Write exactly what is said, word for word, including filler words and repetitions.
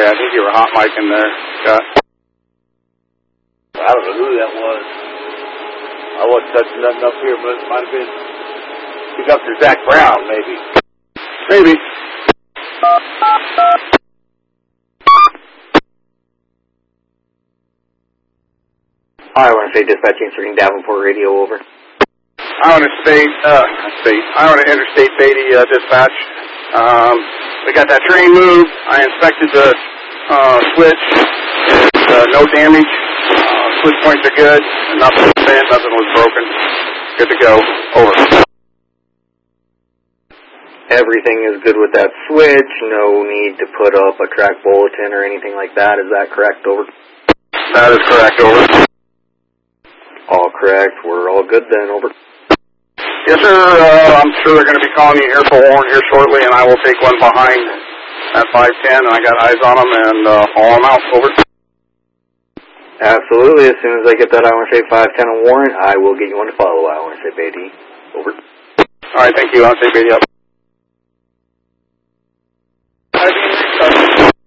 I think you were hot micing there, Scott. I don't know who that was. I wasn't touching nothing up here, but it might have been pick up to Zach Brown, maybe. Maybe. I want to say dispatching Spring Davenport radio over. I want to state, uh, state, I want to interstate Beatty uh, dispatch. Um, we got that train moved. I inspected the uh, switch. Uh, no damage. Uh, switch points are good. Nothing was bent. Nothing was broken. Good to go. Over. Everything is good with that switch. No need to put up a track bulletin or anything like that. Is that correct? Over. That is correct. Over. All correct. We're all good then. Over. Yes, sir. Uh, I'm sure they're going to be calling you here for Warren here shortly, and I will take one behind at five ten, and I got eyes on them, and uh, haul them out. Over. Absolutely. As soon as I get that I want to say five ten on Warren, I will get you one to follow. I want to say Beatty. Over. All right. Thank you. I want to say Beatty up.